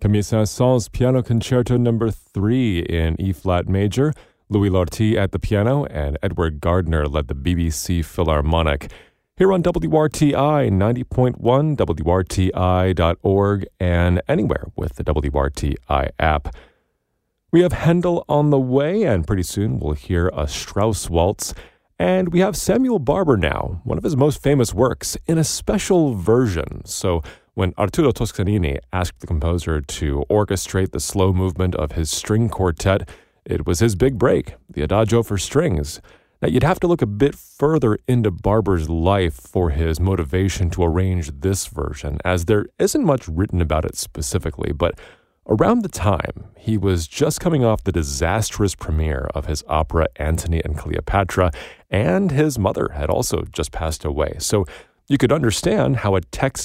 Camille Saint-Saëns Piano Concerto No. 3 in E-flat major. Louis Lortie at the piano and Edward Gardner led the BBC Philharmonic. Here on WRTI 90.1, WRTI.org, and anywhere with the WRTI app. We have Handel on the way, and pretty soon we'll hear a Strauss waltz. And we have Samuel Barber now, one of his most famous works, in a special version. So when Arturo Toscanini asked the composer to orchestrate the slow movement of his string quartet, it was his big break, the Adagio for strings. Now, you'd have to look a bit further into Barber's life for his motivation to arrange this version, as there isn't much written about it specifically, but around the time, he was just coming off the disastrous premiere of his opera Antony and Cleopatra, and his mother had also just passed away. So you could understand how a text